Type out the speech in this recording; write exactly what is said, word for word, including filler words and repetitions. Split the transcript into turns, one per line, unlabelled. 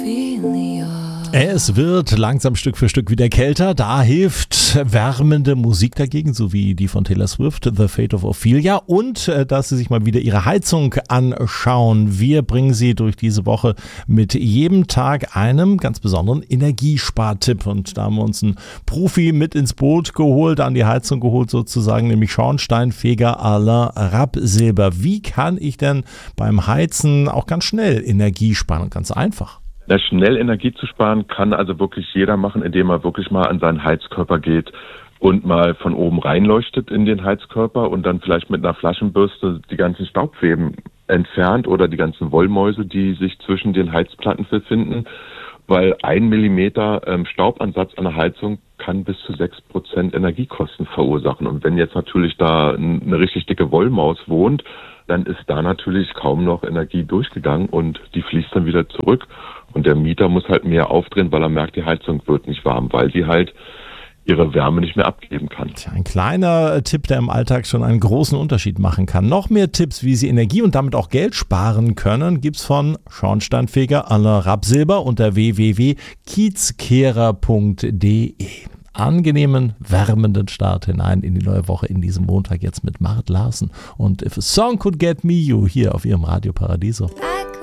Es wird langsam Stück für Stück wieder kälter. Da hilft wärmende Musik dagegen, so wie die von Taylor Swift, The Fate of Ophelia. Und äh, dass Sie sich mal wieder Ihre Heizung anschauen. Wir bringen Sie durch diese Woche mit jedem Tag einem ganz besonderen Energiespartipp. Und da haben wir uns einen Profi mit ins Boot geholt, an die Heizung geholt sozusagen, nämlich Schornsteinfeger Alain Rapsilber. Wie kann ich denn beim Heizen auch ganz schnell Energie sparen? Ganz einfach.
Ja, schnell Energie zu sparen kann also wirklich jeder machen, indem er wirklich mal an seinen Heizkörper geht und mal von oben reinleuchtet in den Heizkörper und dann vielleicht mit einer Flaschenbürste die ganzen Staubfäden entfernt oder die ganzen Wollmäuse, die sich zwischen den Heizplatten befinden, weil ein Millimeter ähm, Staubansatz an der Heizung kann bis zu sechs Prozent Energiekosten verursachen. Und wenn jetzt natürlich da eine richtig dicke Wollmaus wohnt, dann ist da natürlich kaum noch Energie durchgegangen und die fließt dann wieder zurück. Und der Mieter muss halt mehr aufdrehen, weil er merkt, die Heizung wird nicht warm, weil sie halt ihre Wärme nicht mehr abgeben kann.
Tja, ein kleiner Tipp, der im Alltag schon einen großen Unterschied machen kann. Noch mehr Tipps, wie Sie Energie und damit auch Geld sparen können, gibt's von Schornsteinfeger Alain Rapsilber unter w w w punkt kiezkehrer punkt d e. Angenehmen, wärmenden Start hinein in die neue Woche, in diesem Montag jetzt mit Mart Larsen und If a Song Could Get Me You hier auf Ihrem Radio Paradiso.